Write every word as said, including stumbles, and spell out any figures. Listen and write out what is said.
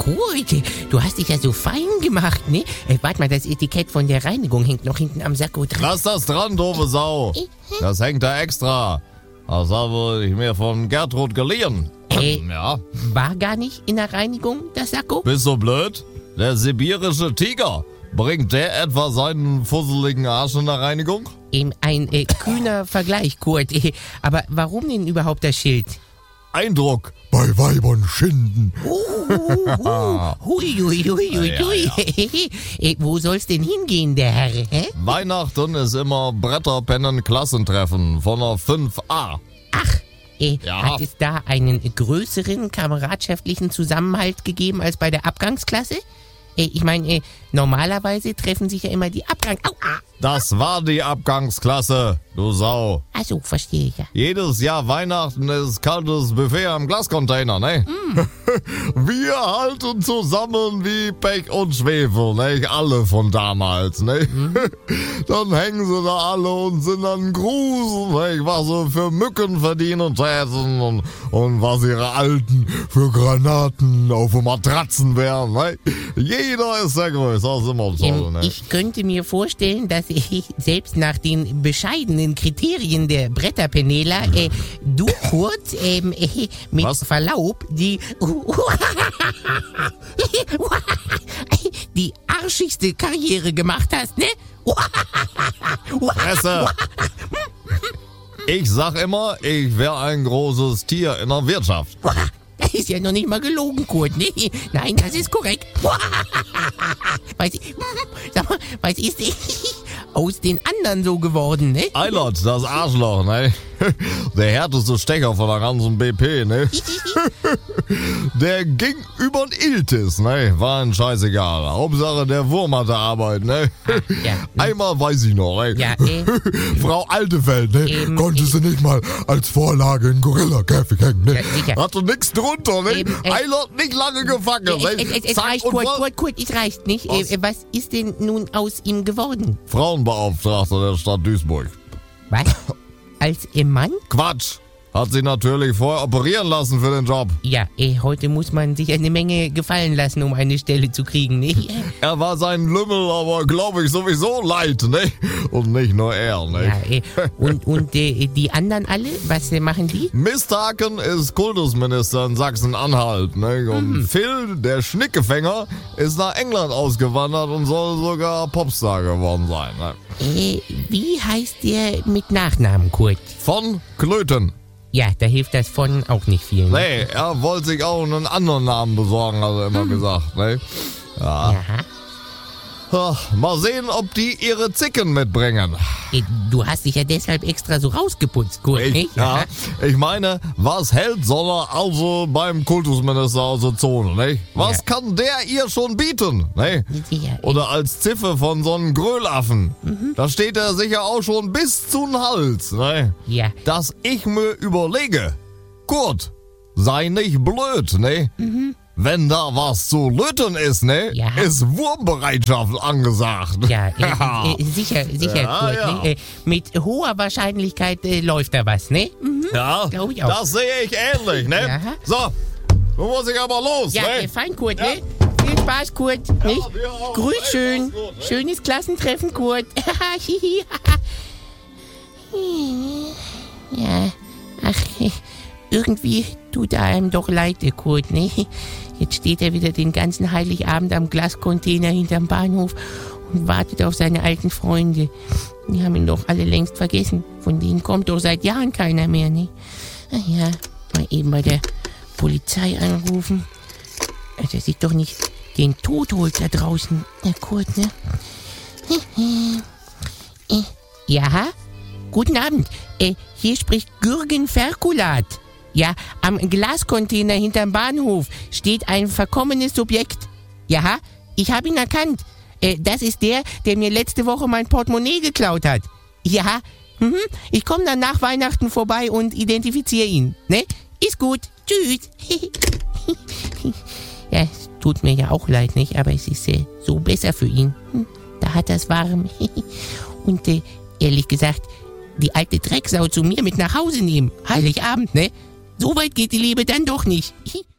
Kurt, du hast dich ja so fein gemacht, ne? Äh, warte mal, das Etikett von der Reinigung hängt noch hinten am Sakko dran. Lass das dran, doofe Sau. Das hängt da extra. Das habe ich mir von Gertrud geliehen. Äh, Ja. War gar nicht in der Reinigung, das Sakko? Bist du blöd? Der sibirische Tiger. Bringt der etwa seinen fusseligen Arsch in der Reinigung? Ähm, ein äh, kühner Vergleich, Kurt. Äh, aber warum denn überhaupt das Schild? Eindruck bei Weibern schinden. Uh, uh, hui, hui, hui, hui, Ja, hui. äh, wo soll's denn hingehen, der Herr? Hä? Weihnachten ist immer Bretterpennen-Klassentreffen von der fünf a. Ach, äh, Ja. hat es da einen größeren kameradschaftlichen Zusammenhalt gegeben als bei der Abgangsklasse? Äh, ich meine, äh, normalerweise treffen sich ja immer die Abgang... Au, ah. Das war die Abgangsklasse, du Sau. Ach so, verstehe ich ja. Jedes Jahr Weihnachten ist kaltes Buffet am Glascontainer, ne? Mm. Wir halten zusammen wie Pech und Schwefel, ne? Alle von damals, ne? Mm. Dann hängen sie da alle und sind dann Grusen, ne? Was sie für Mücken verdienen täten und, und was ihre Alten für Granaten auf den Matratzen wären, ne? Jeder ist der Größte, das ist immer so, Ähm, ne? ich könnte mir vorstellen, dass ich selbst nach den bescheidenen Kriterien der Bretterpenela, äh, du, Kurt, ähm, äh, mit Was? Verlaub, die die arschigste Karriere gemacht hast, ne? Fresse! Ich sag immer, ich wäre ein großes Tier in der Wirtschaft. Das ist ja noch nicht mal gelogen, Kurt, ne? Nein, das ist korrekt. Was, sag mal, was ist denn aus den anderen so geworden, ne? Eilert, das Arschloch, ne? Der härteste Stecher von der ganzen B P, ne? Der ging übern Iltis, ne? War ein scheißegal. Hauptsache, der Wurm hatte Arbeit, ne? ja. Einmal weiß ich noch, ey. Ja, äh, Frau Altefeld, ne? Ähm, Konnte sie nicht mal als Vorlage in Gorilla-Käfig hängen, ne? Ja, sicher. Hatte nix drunter, ne? Ähm, äh, Eilert nicht lange gefangen, es, ne? es, es, es Zack reicht, und Kurt, voll- Kurt, Kurt, es reicht nicht. Was? Äh, was ist denn nun aus ihm geworden? Frauenbeauftragter der Stadt Duisburg. Was? Als äh, Mann? Quatsch. Hat sie natürlich vorher operieren lassen für den Job. Ja, äh, heute muss man sich eine Menge gefallen lassen, um eine Stelle zu kriegen, ne? Er war sein Lümmel, aber glaube ich sowieso leid, ne? Und nicht nur er, ne? Ja, äh, und und äh, die anderen alle, was äh, machen die? Misthaken ist Kultusminister in Sachsen-Anhalt, ne? Und Mhm. Phil, der Schnickefänger, ist nach England ausgewandert und soll sogar Popstar geworden sein, ne? Äh, wie heißt der mit Nachnamen, Kurt? Von Klöten. Ja, da hilft das von auch nicht viel. Ne? Nee, er wollte sich auch einen anderen Namen besorgen, hat er immer gesagt, ne? Ja. Aha. Ach, mal sehen, ob die ihre Zicken mitbringen. Äh, du hast dich ja deshalb extra so rausgeputzt, Kurt, Ich, nicht? ja, ich meine, was hält soll er also beim Kultusminister aus der Zone, ne? Was Ja. kann der ihr schon bieten, ne? Sicher. Oder als Ziffe von so einem Grölaffen. Da steht er sicher auch schon bis zum Hals, ne? Ja. Dass ich mir überlege, Kurt, sei nicht blöd, ne? Wenn da was zu löten ist, ne? Ja. Ist Wurmbereitschaft angesagt. Ja, äh, äh, sicher, sicher, Ja, Kurt. ja. Ne? Äh, mit hoher Wahrscheinlichkeit äh, läuft da was, ne? Mhm. Ja, Glaub ich auch. das sehe ich ähnlich, ne? Ja. So, nun muss ich aber los, Ja, ne? äh, fein, Kurt, ne? Viel Spaß, Kurt, nicht? dir auch. Grüß Hey, schön. mach's gut, ne? Schönes Klassentreffen, Kurt. Ja, ach, irgendwie tut er einem doch leid, der Kurt, ne? Jetzt steht er wieder den ganzen Heiligabend am Glascontainer hinterm Bahnhof und wartet auf seine alten Freunde. Die haben ihn doch alle längst vergessen. Von denen kommt doch seit Jahren keiner mehr, ne? Na ja, mal eben bei der Polizei anrufen. Dass er sich doch nicht den Tod holt da draußen, der Kurt, ne? Äh, Ja, guten Abend. Äh, hier spricht Gürgen Ferkulat. Ja, am Glascontainer hinterm Bahnhof steht ein verkommenes Subjekt. Ja, ich habe ihn erkannt. Äh, das ist der, der mir letzte Woche mein Portemonnaie geklaut hat. Ja, mhm. Ich komme dann nach Weihnachten vorbei und identifiziere ihn. Ne? Ist gut. Tschüss. Ja, es tut mir ja auch leid, nicht? Aber es ist äh, so besser für ihn. Hm, da hat er es warm. Und äh, ehrlich gesagt, die alte Drecksau zu mir mit nach Hause nehmen. Heiligabend, ne? So weit geht die Liebe dann doch nicht.